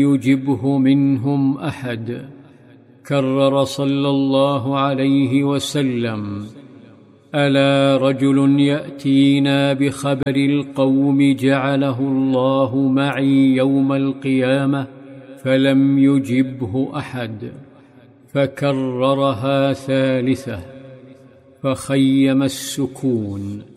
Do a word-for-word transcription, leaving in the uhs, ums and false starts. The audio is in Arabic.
يجبه منهم أحد. كرر صلى الله عليه وسلم: ألا رجل يأتينا بخبر القوم جعله الله معي يوم القيامة، فلم يجبه أحد. فكررها ثالثة، فخيم السكون.